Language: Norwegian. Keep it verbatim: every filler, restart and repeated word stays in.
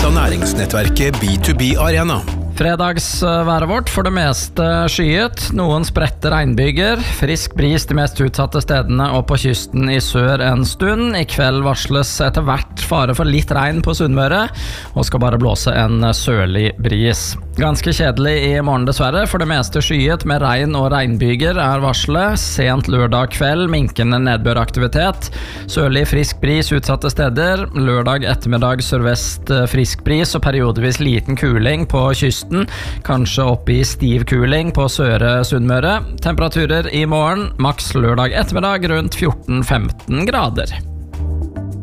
av næringsnettverket B to B Arena. Fredagsværet vårt for det meste skyet, noen spredte regnbyger, frisk bris de mest utsatte stedene og på kysten i sør en stund. I kveld varsles etter hvert fare for litt regn på Sunnmøre, og skal bare blåse en sørlig bris. Ganske kjedelig i morgen dessverre, for det meste skyet med regn og regnbyger er varslet. Sent lørdag kveld, minkende nedbøraktivitet, sørlig frisk bris utsatte steder, lørdag ettermiddag sørvest frisk bris og periodevis liten kuling på kysten. Kanskje opp i stiv kuling på Søre Sunnmøre. Temperaturer i morgen, maks lørdag ettermiddag rundt fjorten femten grader.